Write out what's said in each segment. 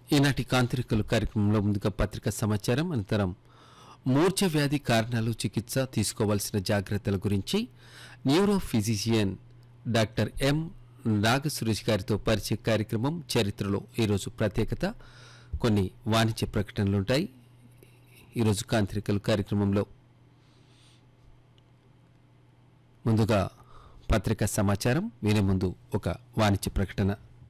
ఈనాటి కాంతిరేఖలు కార్యక్రమంలో ముందుగా పత్రికా సమాచారం, అనంతరం మూర్ఛ వ్యాధి కారణాలు, చికిత్స, తీసుకోవాల్సిన జాగ్రత్తల గురించి neuro physician doctor M Nagasuresh గారితో పరిచయ కార్యక్రమం, చరిత్రలో ఈరోజు ప్రత్యేకత, కొన్ని వాణిజ్య ప్రకటనలుంటాయి. ఈరోజు కాంతిరేఖలు కార్యక్రమంలో ముందుగా పత్రికా సమాచారం వినే ముందు ఒక వాణిజ్య ప్రకటన.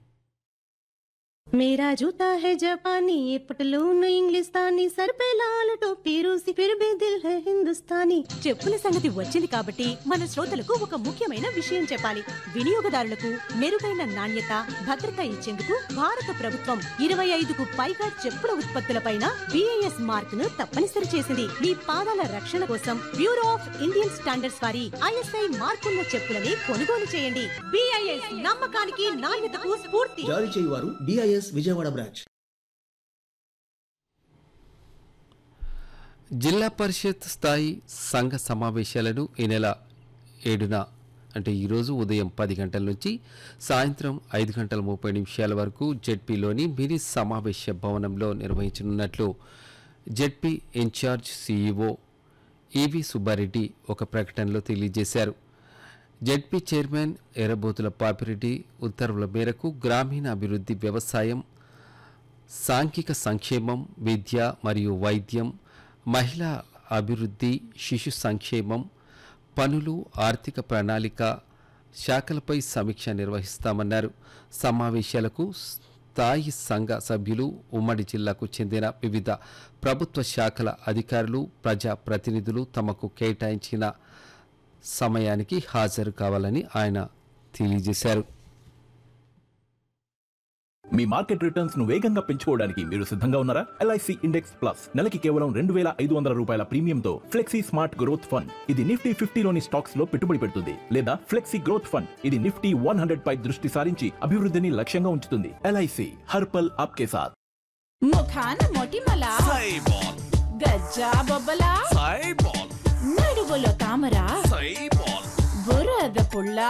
मेरा जूता है जापानी, ये पटलून इंग्लिस्तानी, सर पे लाल टोपी रूसी, फिर भी दिल है हिंदुस्तानी. చెప్పుల సంగతి వచ్చింది కాబట్టి మన శ్రోతలకు ఒక ముఖ్యమైన విషయం చెప్పాలి. వినియోగదారులకు మెరుగైన నాణ్యత, భద్రత ఇచ్చేందుకు భారత ప్రభుత్వం 25కు పైగా చెప్పుల ఉత్పత్తులపైన BIS మార్క్ ను తప్పనిసరి చేసింది. మీ పాదాల రక్షణ కోసం బ్యూరో ఆఫ్ ఇండియన్ స్టాండర్డ్స్ వారి ISI మార్కున్న చెప్పులని కొనుగోలు చేయండి. BIS నమ్మకానికి, నాణ్యతకు స్ఫూర్తి. జారీ చేయువారు BIS విజయవాడ బ్రాంచ్. జిల్లా పరిషత్ స్థాయి సంఘ సమావేశాలను ఈ నెల 7న అంటే ఈరోజు ఉదయం 10 గంటల నుంచి సాయంత్రం 5:30 వరకు జెడ్పీలోని మినీ సమావేశ భవనంలో నిర్వహించనున్నట్లు జెడ్పీ ఇన్ఛార్జ్ CEO ఈవి సుబ్బారెడ్డి ఒక ప్రకటనలో తెలియజేశారు. జెడ్పీ చైర్మన్ ఎర్రబోతుల పాపిరెడ్డి ఉత్తర్వుల మేరకు గ్రామీణ అభివృద్ధి, వ్యవసాయం, సాంఘిక సంక్షేమం, విద్య మరియు వైద్యం, మహిళా అభివృద్ధి, శిశు సంక్షేమం, పనులు, ఆర్థిక ప్రణాళిక శాఖలపై సమీక్ష నిర్వహిస్తామన్నారు. సమావేశాలకు స్థాయి సంఘ సభ్యులు, ఉమ్మడి జిల్లాకు చెందిన వివిధ ప్రభుత్వ శాఖల అధికారులు, ప్రజా ప్రతినిధులు తమకు కేటాయించిన సమయానికి హాజరు కావాలని ఆయన తెలియజేశారు. మీ మార్కెట్ రిటర్న్స్ ను వేగంగా పెంచుకోవడానికి మీరు సిద్ధంగా ఉన్నారా? LIC ఇండెక్స్ ప్లస్ నెలకి కేవలం ₹2,500 ప్రీమియంతో ఫ్లెక్సీ స్మార్ట్ గ్రోత్ ఫండ్. ఇది నిఫ్టీ 50లోని స్టాక్స్ లో పెట్టుబడి పెడుతుంది. లేదా ఫ్లెక్సీ గ్రోత్ ఫండ్, ఇది నిఫ్టీ 100 పై దృష్టి సారించి అభివృద్ధిని లక్ష్యంగా ఉంచుతుంది. LIC హర్ పల్ ఆప్కే సాత్. ముఖాన మొటిమల, గజ్జా బొబ్బల,